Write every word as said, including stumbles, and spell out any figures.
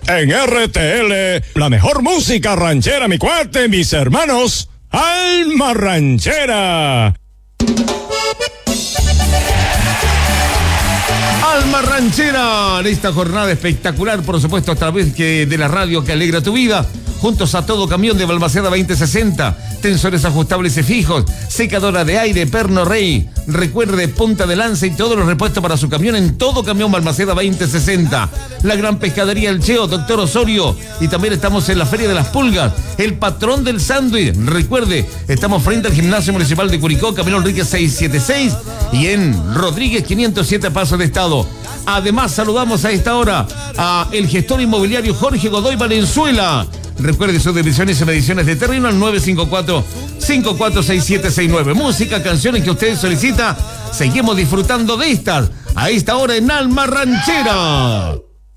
En R T L, la mejor música ranchera, mi cuate, mis hermanos. Alma Ranchera. Alma Ranchera, en esta jornada espectacular, por supuesto, a través que de la radio que alegra tu vida. Juntos a todo camión de Balmaceda veinte sesenta, tensores ajustables y fijos, secadora de aire, perno rey, recuerde punta de lanza y todos los repuestos para su camión en todo camión Balmaceda veinte sesenta. La gran pescadería El Cheo, Doctor Osorio, y también estamos en la Feria de las Pulgas, el patrón del sándwich. Recuerde, estamos frente al Gimnasio Municipal de Curicó, Camino Enrique seiscientos setenta y seis y en Rodríguez quinientos siete Paso de Estado. Además, saludamos a esta hora a el gestor inmobiliario Jorge Godoy Valenzuela. Recuerde sus divisiones y mediciones de terreno al nueve cinco cuatro, cinco cuatro seis siete seis nueve. Música, canciones que usted solicita. Seguimos disfrutando de estas a esta hora en Alma Ranchera.